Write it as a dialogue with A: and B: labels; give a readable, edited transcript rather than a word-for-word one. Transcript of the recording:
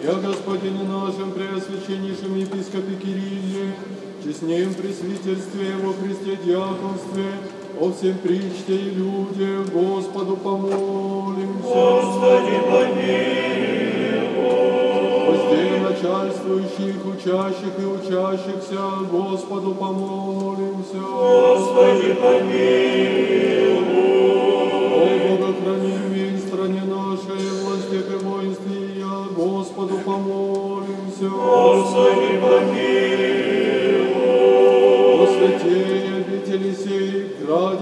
A: и о Господине нашем Преосвященнейшем епископе Кирилле, честнейшем пресвитерстве Его Христе диаконстве, о всем причте и люде, Господу помолимся.
B: Господи, помилуй.
A: Везде начальствующих, учащих и учащихся, Господу помолимся.
B: Господи, помилуй.